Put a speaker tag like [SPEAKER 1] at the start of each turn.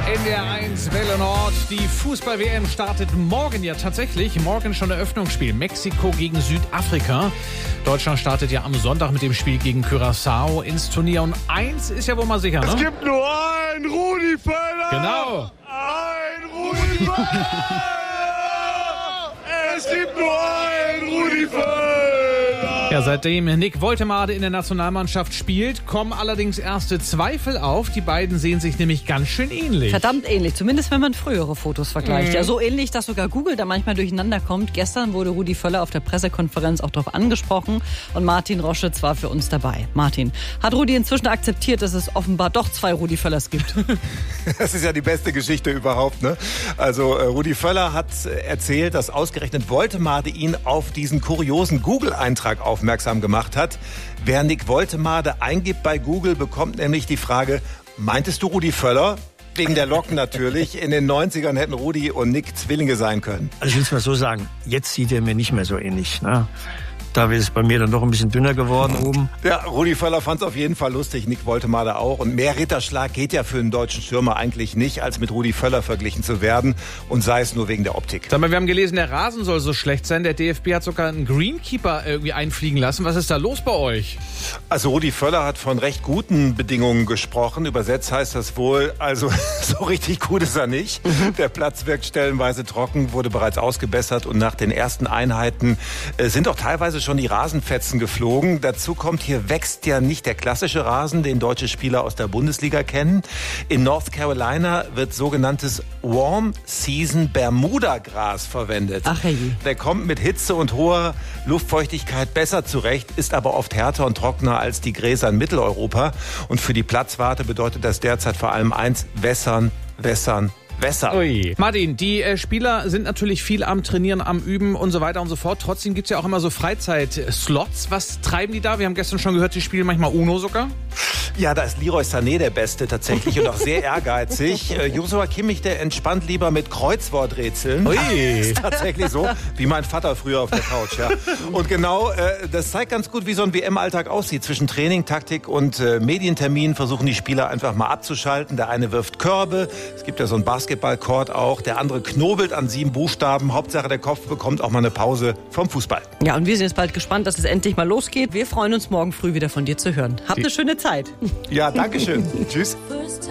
[SPEAKER 1] NDR1 Welle Nord. Die Fußball-WM startet morgen ja tatsächlich. Morgen schon Eröffnungsspiel. Mexiko gegen Südafrika. Deutschland startet ja am Sonntag mit dem Spiel gegen Curaçao ins Turnier. Und eins ist ja wohl mal sicher, ne?
[SPEAKER 2] Es gibt nur einen Rudi Völler!
[SPEAKER 1] Genau.
[SPEAKER 2] Ein Rudi Völler! Es gibt nur einen Rudi Völler!
[SPEAKER 1] Ja, seitdem Nick Woltemade in der Nationalmannschaft spielt, kommen allerdings erste Zweifel auf. Die beiden sehen sich nämlich ganz schön ähnlich.
[SPEAKER 3] Verdammt ähnlich, zumindest wenn man frühere Fotos vergleicht. Ja, so ähnlich, dass sogar Google da manchmal durcheinander kommt. Gestern wurde Rudi Völler auf der Pressekonferenz auch darauf angesprochen und Martin Roschitz war für uns dabei. Martin, hat Rudi inzwischen akzeptiert, dass es offenbar doch zwei Rudi Völlers gibt?
[SPEAKER 4] Das ist ja die beste Geschichte überhaupt, ne? Also Rudi Völler hat erzählt, dass ausgerechnet Woltemade ihn auf diesen kuriosen Google-Eintrag aufmerksam gemacht hat. Wer Nick Woltemade eingibt bei Google, bekommt nämlich die Frage, meintest du Rudi Völler? Wegen der Locken natürlich. In den 90ern hätten Rudi und Nick Zwillinge sein können.
[SPEAKER 5] Also ich will es mal so sagen, jetzt sieht er mir nicht mehr so ähnlich, ne? Da ist es bei mir dann doch ein bisschen dünner geworden oben.
[SPEAKER 4] Ja, Rudi Völler fand es auf jeden Fall lustig, Nick Woltemade auch. Und mehr Ritterschlag geht ja für einen deutschen Stürmer eigentlich nicht, als mit Rudi Völler verglichen zu werden. Und sei es nur wegen der Optik.
[SPEAKER 1] Sag mal, wir haben gelesen, der Rasen soll so schlecht sein. Der DFB hat sogar einen Greenkeeper irgendwie einfliegen lassen. Was ist da los bei euch?
[SPEAKER 4] Also Rudi Völler hat von recht guten Bedingungen gesprochen. Übersetzt heißt das wohl, also so richtig gut ist er nicht. Der Platz wirkt stellenweise trocken, wurde bereits ausgebessert. Und nach den ersten Einheiten sind auch teilweise schon die Rasenfetzen geflogen. Dazu kommt, hier wächst ja nicht der klassische Rasen, den deutsche Spieler aus der Bundesliga kennen. In North Carolina wird sogenanntes Warm Season Bermuda Gras verwendet.
[SPEAKER 3] Ach hey.
[SPEAKER 4] Der kommt mit Hitze und hoher Luftfeuchtigkeit besser zurecht, ist aber oft härter und trockener als die Gräser in Mitteleuropa. Und für die Platzwarte bedeutet das derzeit vor allem eins: wässern, wässern, Wässer.
[SPEAKER 1] Ui. Martin, die Spieler sind natürlich viel am Trainieren, am Üben und so weiter und so fort. Trotzdem gibt es ja auch immer so Freizeit-Slots. Was treiben die da? Wir haben gestern schon gehört, die spielen manchmal Uno sogar.
[SPEAKER 4] Ja, da ist Leroy Sané der Beste tatsächlich und auch sehr ehrgeizig. Joshua Kimmich, der entspannt lieber mit Kreuzworträtseln.
[SPEAKER 1] Ui.
[SPEAKER 4] Ist tatsächlich so, wie mein Vater früher auf der Couch. Ja. Und genau, das zeigt ganz gut, wie so ein WM-Alltag aussieht. Zwischen Training, Taktik und Medientermin versuchen die Spieler einfach mal abzuschalten. Der eine wirft Körbe, es gibt ja so ein Basketballcourt auch. Der andere knobelt an 7 Buchstaben. Hauptsache, der Kopf bekommt auch mal eine Pause vom Fußball.
[SPEAKER 3] Ja, und wir sind jetzt bald gespannt, dass es endlich mal losgeht. Wir freuen uns, morgen früh wieder von dir zu hören. Habt eine schöne Zeit.
[SPEAKER 4] Ja, danke schön. Tschüss.